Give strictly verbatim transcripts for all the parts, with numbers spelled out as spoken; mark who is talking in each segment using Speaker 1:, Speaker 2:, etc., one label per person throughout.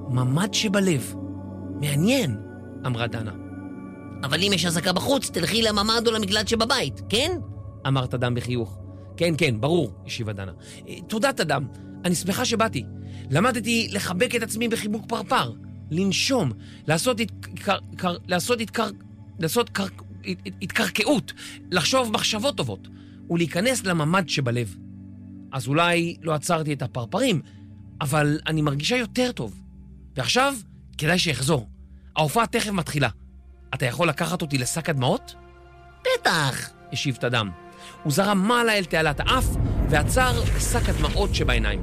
Speaker 1: ממד שבלב. מעניין, אמרה דנה.
Speaker 2: אבל אם יש אזעקה בחוץ, תלכי לממד או למקלט שבבית, כן?
Speaker 1: אמר תדם בחיוך. כן, כן, ברור, השיבה דנה. תודה תדם, אני שמחה שבאתי. למדתי לחבק את עצמי בחיבוק פרפר, לנשום, לעשות התקר... קר... לעשות התקר... לעשות קר... התקרקעות, לחשוב מחשבות טובות, ולהיכנס לממד שבלב. אז אולי לא עצרתי את הפרפרים, אבל אני מרגישה יותר טוב. ועכשיו, כדאי שיחזור. ההופעה תכף מתחילה. אתה יכול לקחת אותי לשק הדמעות?
Speaker 2: בטח,
Speaker 1: השיב תדם. הוא זרם מעלה אל תעלת האף, ועצר לשק הדמעות שבעיניים.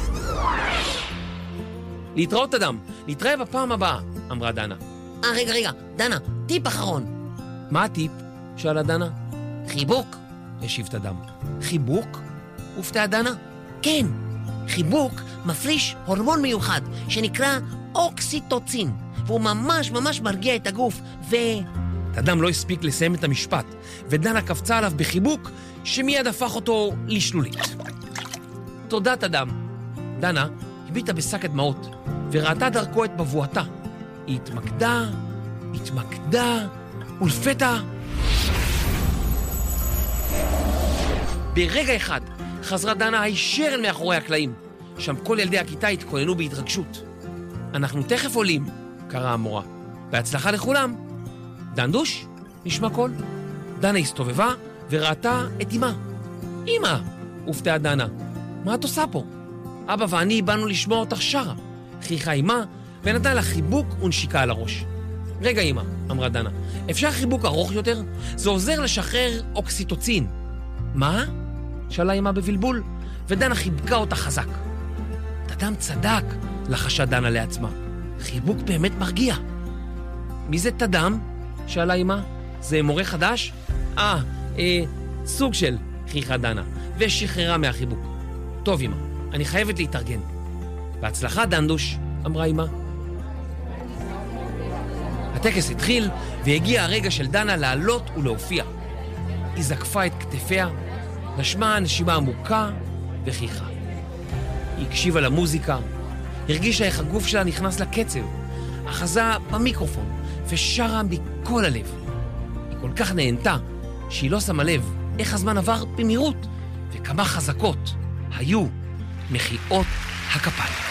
Speaker 1: להתראות תדם, נתראה בפעם הבאה, אמרה דנה.
Speaker 2: אה, רגע, רגע, דנה, טיפ אחרון.
Speaker 1: מה הטיפ? שאלה דנה.
Speaker 2: חיבוק,
Speaker 1: השיב תדם. חיבוק? הופתעה דנה.
Speaker 2: כן, חיבוק מפריש הורמון מיוחד שנקרא אוקסיטוצין, והוא ממש ממש מרגיע את הגוף, ו...
Speaker 1: תדם לא הספיק לסיים את המשפט, ודנה קפצה עליו בחיבוק שמיד הפך אותו לשלולית. תודה תדם. דנה הביטה בשק הדמעות וראתה דרכו את מבועתה. היא התמקדה, התמקדה, ולפתע... ברגע אחד חזרה דנה הישר אל מאחורי הקלעים. שם כל ילדי הכיתה התכוננו בהתרגשות. אנחנו תכף עולים, קראה המורה. בהצלחה לכולם. דנדוש, נשמע קול. דנה הסתובבה וראתה את אמא. אמא, הופתעה דנה. מה את עושה פה? אבא ואני באנו לשמוע אותך שרה. חייכה אמא ונתנה לה חיבוק ונשיקה על הראש. רגע אמא, אמרה דנה, אפשר חיבוק ארוך יותר? זה עוזר לשחרר אוקסיטוצין. מה? שאלה אמא בבלבול, ודנה חיבקה אותה חזק. תדם צדק, לחשה דנה לעצמה. חיבוק באמת מרגיע. מי זה תדם? שאלה אמא. זה מורה חדש? אה, אה, סוג של, חייכה דנה, ושחררה מהחיבוק. טוב אמא, אני חייבת להתארגן. בהצלחה דנדוש, אמרה אמא. הטקס התחיל, והגיע הרגע של דנה לעלות ולהופיע. היא זקפה את כתפיה, נשמה נשימה עמוקה וחייכה. היא הקשיבה למוזיקה, הרגישה איך הגוף שלה נכנס לקצב, אחזה במיקרופון ושרה מכל הלב. היא כל כך נהנתה שהיא לא שמה לב איך הזמן עבר במהירות וכמה חזקות היו מחיאות הכפיים.